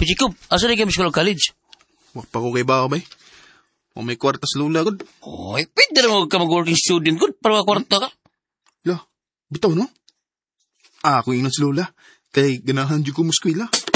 Pichikob, asa na kayo sa college? Wak pa ko kay ba, bay? O may kwarta sa lula, God. Oy, pwede na ka mag-working student, good, para makakwarta ka. La, bitaw, no? Ako yung sa lula. Kay ganahan dyan ko muskwila.